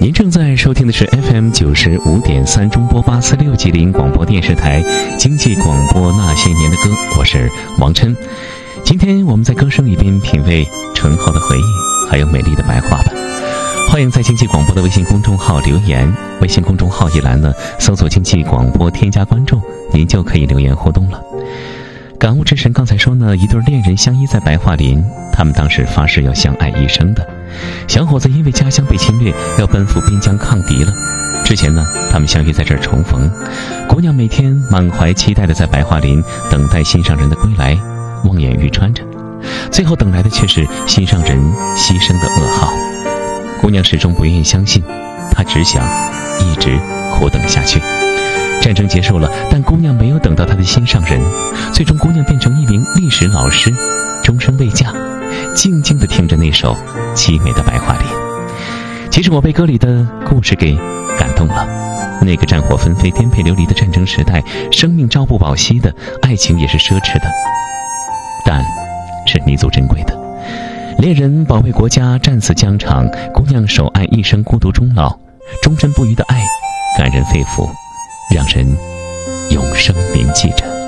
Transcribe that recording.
您正在收听的是 FM95.3 中波846吉林广播电视台经济广播那些年的歌，我是王琛。今天我们在歌声里边品味醇厚的回忆，还有美丽的白话吧。欢迎在经济广播的微信公众号留言，微信公众号一栏呢，搜索经济广播添加关注，您就可以留言互动了。感悟之神刚才说呢，一对恋人相依在白桦林，他们当时发誓要相爱一生的。小伙子因为家乡被侵略，要奔赴边疆抗敌了。之前呢，他们相约在这儿重逢。姑娘每天满怀期待的在白桦林等待心上人的归来，望眼欲穿着。最后等来的却是心上人牺牲的噩耗。姑娘始终不愿意相信，她只想一直苦等下去。战争结束了，但姑娘没有等到她的心上人，最终姑娘变成一名历史老师，终身未嫁，静静地听着那首凄美的白桦林。其实我被歌里的故事给感动了。那个战火纷飞、颠沛流离的战争时代，生命朝不保夕的，爱情也是奢侈的，但是弥足珍贵的。恋人保卫国家，战死疆场，姑娘守爱一生，孤独终老，忠贞不渝的爱感人肺腑，让人永生铭记着。